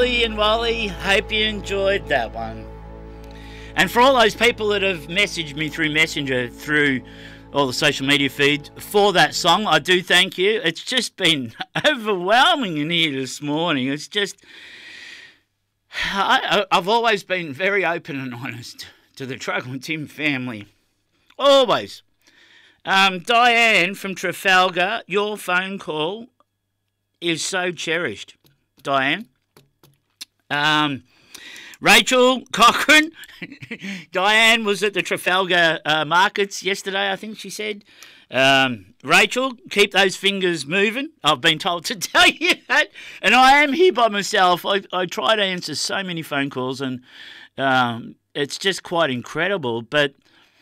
Lee and Wally, hope you enjoyed that one. And for all those people that have messaged me through Messenger, through all the social media feeds for that song, I do thank you. It's just been overwhelming in here this morning. It's just, I've always been very open and honest to the Truckle and Tim family. Always. Diane from Trafalgar, your phone call is so cherished, Diane. Rachel Cochran, Diane was at the Trafalgar markets yesterday, I think she said. Rachel, keep those fingers moving. I've been told to tell you that. And I am here by myself. I try to answer so many phone calls, and it's just quite incredible. But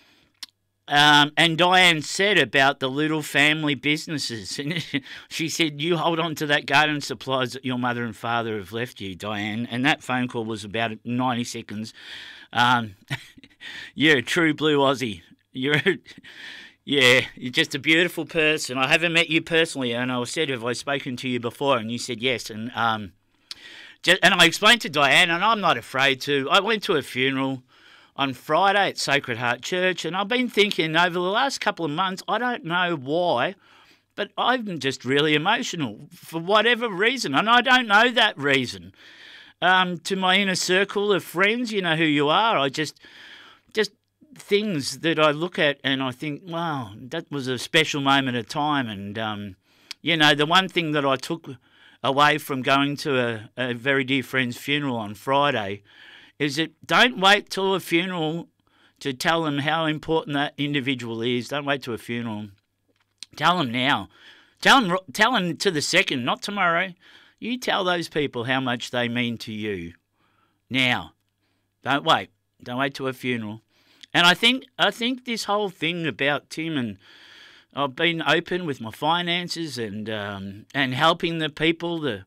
and Diane said about the little family businesses. And she said, you hold on to that garden supplies that your mother and father have left you, Diane. And that phone call was about 90 seconds. You're a true blue Aussie. You're just a beautiful person. I haven't met you personally, and I said, have I spoken to you before? And you said yes. And I explained to Diane, and I'm not afraid to. I went to a funeral on Friday at Sacred Heart Church, and I've been thinking over the last couple of months, I don't know why, but I'm just really emotional for whatever reason, and I don't know that reason. To my inner circle of friends, you know who you are, I just things that I look at and I think, wow, that was a special moment of time. And, the one thing that I took away from going to a very dear friend's funeral on Friday is that don't wait till a funeral to tell them how important that individual is. Don't wait till a funeral. Tell them now. Tell them to the second, not tomorrow. You tell those people how much they mean to you now. Don't wait. Don't wait till a funeral. And I think this whole thing about Tim, and I've been open with my finances and helping the people, the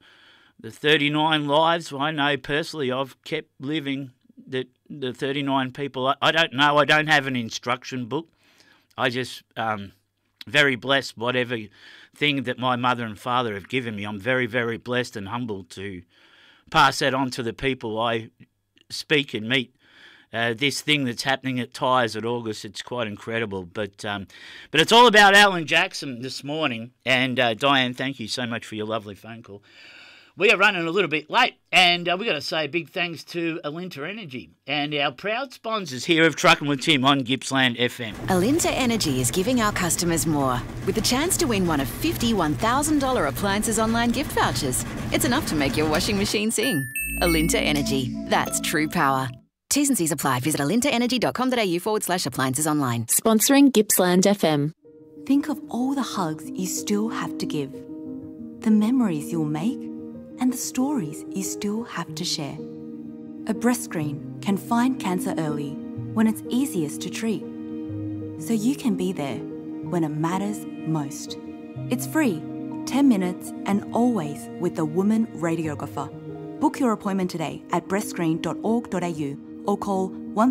39 lives. I know personally I've kept living the 39 people. I don't know. I don't have an instruction book. I just very blessed whatever thing that my mother and father have given me. I'm very, very blessed and humbled to pass that on to the people I speak and meet. This thing that's happening at Tyres at August, it's quite incredible. But it's all about Alan Jackson this morning. And Diane, thank you so much for your lovely phone call. We are running a little bit late, and we've got to say big thanks to Alinta Energy and our proud sponsors here of Truckin' with Tim on Gippsland FM. Alinta Energy is giving our customers more, with the chance to win one of 50 $1,000 appliances online gift vouchers. It's enough to make your washing machine sing. Alinta Energy, that's true power. T's and C's apply. Visit alintaenergy.com.au/appliances online. Sponsoring Gippsland FM. Think of all the hugs you still have to give, the memories you'll make, and the stories you still have to share. A breast screen can find cancer early when it's easiest to treat, so you can be there when it matters most. It's free, 10 minutes, and always with the woman radiographer. Book your appointment today at breastscreen.org.au or call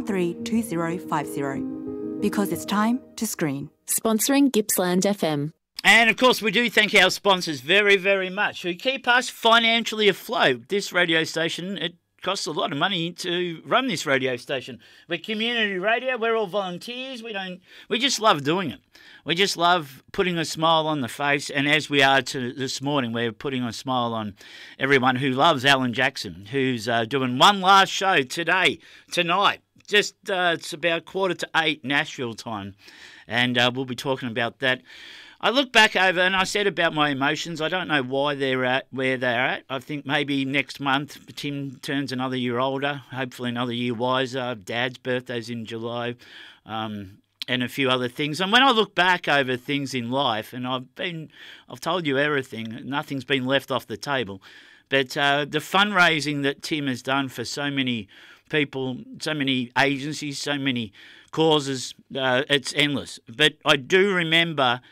132050, because it's time to screen. Sponsoring Gippsland FM. And, of course, we do thank our sponsors very, very much who keep us financially afloat. This radio station, it costs a lot of money to run this radio station. We're community radio. We're all volunteers. We just love doing it. We just love putting a smile on the face. And as we are this morning, we're putting a smile on everyone who loves Alan Jackson, who's doing one last show tonight. Just it's about 7:45 Nashville time. And we'll be talking about that. I look back over and I said about my emotions, I don't know why they're at where they're at. I think maybe next month Tim turns another year older, hopefully another year wiser. Dad's birthday's in July, and a few other things. And when I look back over things in life, and I've told you everything, nothing's been left off the table. But the fundraising that Tim has done for so many people, so many agencies, so many causes, it's endless. But I do remember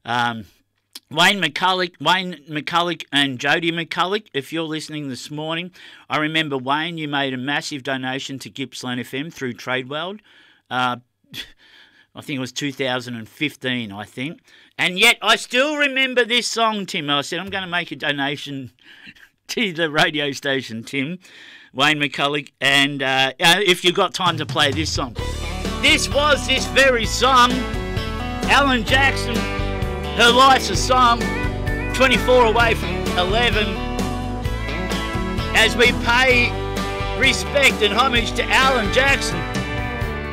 Wayne McCulloch and Jody McCulloch, if you're listening this morning, I remember, Wayne, you made a massive donation to Gippsland FM through TradeWorld. I think it was 2015, I think. And yet I still remember this song, Tim. I said, I'm going to make a donation to the radio station, Tim, Wayne McCulloch, and if you've got time to play this song. This was this very song, Alan Jackson, Her Life's a Song, 24 away from 11, as we pay respect and homage to Alan Jackson.